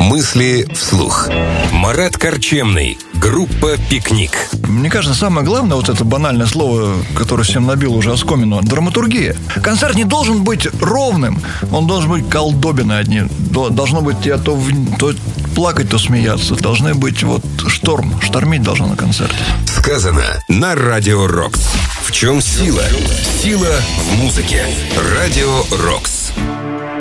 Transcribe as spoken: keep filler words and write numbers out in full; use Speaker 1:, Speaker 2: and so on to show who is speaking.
Speaker 1: Мысли вслух. Марат Корчемный. Группа «Пикник».
Speaker 2: Мне кажется, самое главное, вот это банальное слово, которое всем набило уже оскомину, драматургия. Концерт не должен быть ровным, он должен быть колдобины одни. Должно быть я то, то плакать, то смеяться. Должны быть вот шторм, штормить должно на концерте.
Speaker 1: Сказано на Радио Рокс. В чем сила? Сила в музыке. Радио Рокс.